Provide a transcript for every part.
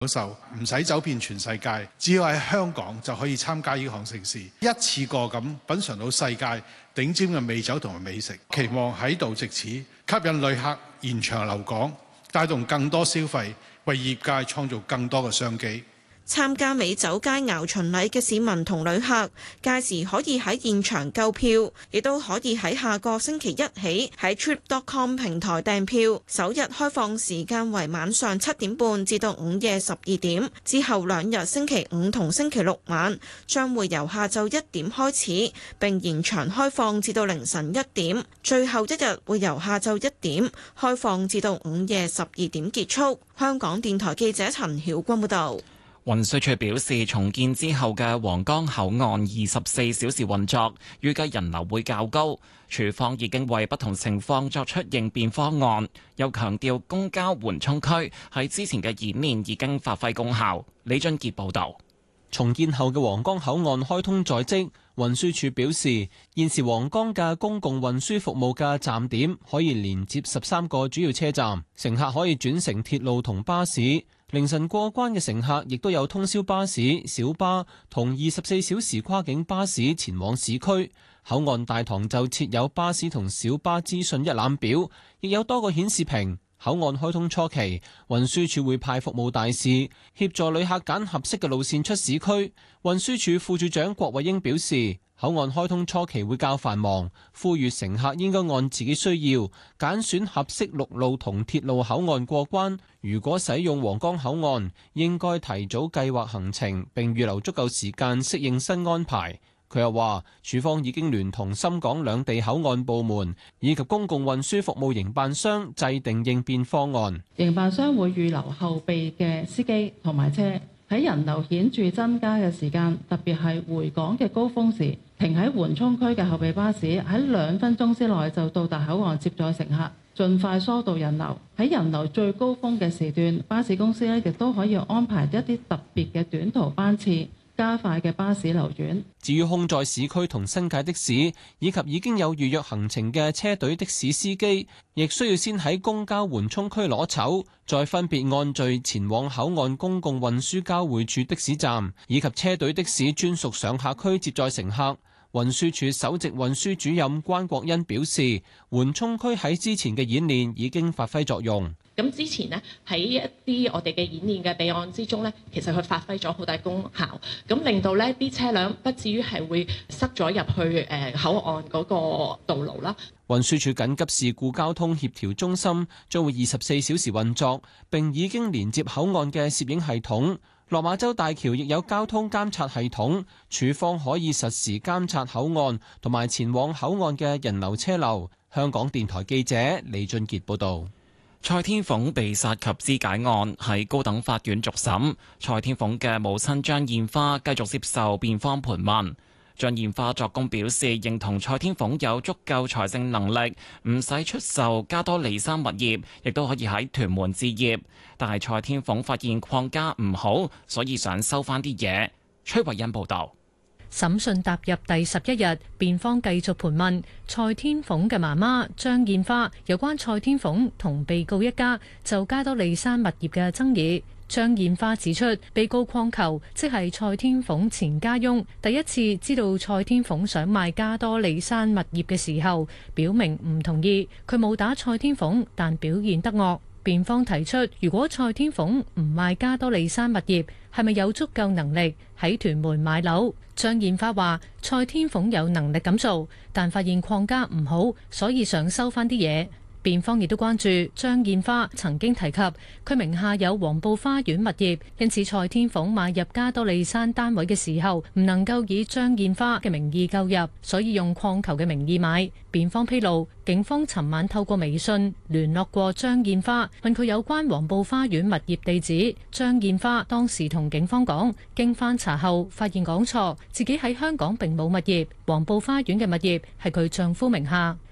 受唔使走遍全世界，只要喺香港就可以參加呢項盛事，一次過咁品嚐到世界頂尖嘅美酒同埋美食，期望喺度藉此吸引旅客延長留港，帶動更多消費，為業界創造更多嘅商機。 參加美酒佳肴巡禮嘅市民同旅客，屆時可以喺現場購票，亦都可以喺下個星期一起喺 trip.com 平台訂票。首日開放時間為晚上7點半至到午夜12點，之後2日星期五同星期六晚將會由下晝1點開始，並延長開放至到凌晨1點，最後一日會由下晝1點開放至到午夜12點結束。香港電台記者陳曉君報導。 運輸署表示，重建之後嘅皇崗口岸24小時運作，預計人流會較高。署方已經為不同情況作出應變方案，又強調公交緩衝區喺之前嘅演練已經發揮功效。李俊傑報導。 重建後嘅皇崗口岸開通在即，運輸署表示，現時皇崗嘅公共運輸服務嘅站點可以連接13個主要車站，乘客可以轉乘鐵路同巴士。凌晨過關嘅乘客亦都有通宵巴士、小巴同24小時跨境巴士前往市區。口岸大堂就設有巴士同小巴資訊一覽表，亦有多個顯示屏。口岸開通初期，運輸署會派服務大使協助旅客揀合適嘅路線出市區。運輸署副署長郭慧英表示，口岸開通初期會較繁忙，呼籲乘客應該按自己需要揀選合適陸路同鐵路口岸過關。如果使用皇崗口岸，應該提早計劃行程並預留足夠時間適應新安排。佢又話，署方已經聯同深港兩地口岸部門以及公共運輸服務營辦商制定應變方案。 營辦商會預留後備嘅司機同埋車，喺人流顯著增加嘅時間，特別係回港嘅高峰時，停喺緩衝區嘅後備巴士喺2分鐘之內就到達口岸接載乘客，盡快疏導人流。喺人流最高峰嘅時段，巴士公司咧亦都可以安排一啲特別嘅短途班次，加快嘅巴士流轉。 至於空載市區同新界的士，以及已經有預約行程嘅車隊的士司機，亦需要先喺公交緩衝區攞籌，再分別按序前往口岸公共運輸交匯處的士站，以及車隊的士專屬上客區接載乘客。運輸署首席運輸主任關國恩表示，緩衝區喺之前嘅演練已經發揮作用。 咁之前呢，喺一啲我哋嘅演練嘅備案之中呢，其實佢發揮咗好大功效，咁令到呢啲車輛不至於係會塞咗入去口岸嗰個道路啦。 運輸署緊急事故交通協調中心將會24小時運作，並已經連接口岸嘅攝影系統。落馬洲大橋亦有交通監察系統，署方可以實時監察口岸同埋前往口岸嘅人流車流。香港電台記者李俊傑報導。 蔡天鳳被殺及肢解案喺高等法院續審，蔡天鳳嘅母親張燕花繼續接受辯方盤問。張燕花作供表示，認同蔡天鳳有足夠財政能力，唔使出售加多利山物業，亦都可以喺屯門置業。但係蔡天鳳發現鄺家唔好，所以想收翻啲嘢。崔慧欣報道。 審訊踏入第11日，辯方繼續盤問蔡天鳳嘅媽媽張燕花有關蔡天鳳同被告一家就加多利山物業嘅爭議。張燕花指出，被告鄺球即係蔡天鳳前家翁，第一次知道蔡天鳳想賣加多利山物業嘅時候，表明唔同意。佢冇打蔡天鳳，但表現得惡。辯方提出，如果蔡天鳳唔賣加多利山物業，係咪有足夠能力喺屯門買樓？張燕花話：蔡天鳳有能力咁做，但發現鄺家唔好，所以想收翻啲嘢。辯方亦都關注張燕花曾經提及佢名下有黃埔花園物業，因此蔡天鳳買入加多利山單位嘅時候唔能夠以張燕花嘅名義購入，所以用鄺球嘅名義買。辯方披露，警方尋晚透過微信聯絡過張燕花，問佢有關黃埔花園物業地址。張燕花當時同警方講，經翻查後發現講錯，自己喺香港並冇物業，黃埔花園嘅物業係佢丈夫名下。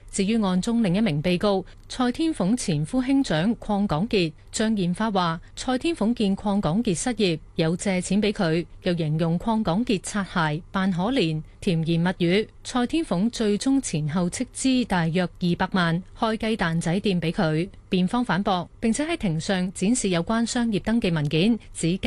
至於案中另一名被告蔡天鳳前夫兄長鄺港傑，張燕花話蔡天鳳見鄺港傑失業，有借錢俾佢，又形容鄺港傑擦鞋扮可憐，甜言蜜語。蔡天鳳最終前後斥資大約200萬，開雞蛋仔店俾佢。辯方反駁，並且喺庭上展示有關商業登記文件，指